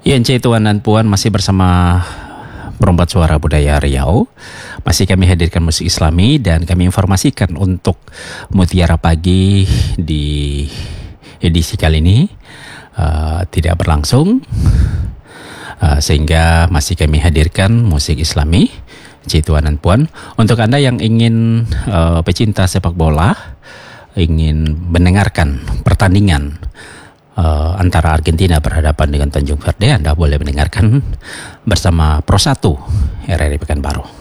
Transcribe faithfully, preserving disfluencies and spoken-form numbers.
Ya, Encik Tuan dan Puan masih bersama Perombat Suara Budaya Riau. Masih kami hadirkan musik Islami dan kami informasikan untuk Mutiara Pagi di edisi kali ini uh, tidak berlangsung, uh, sehingga masih kami hadirkan musik Islami. Encik Tuan dan Puan, untuk Anda yang ingin uh, pecinta sepak bola, ingin mendengarkan pertandingan uh, antara Argentina berhadapan dengan Tanjung Verde, Anda boleh mendengarkan bersama Pro satu R R I Pekanbaru.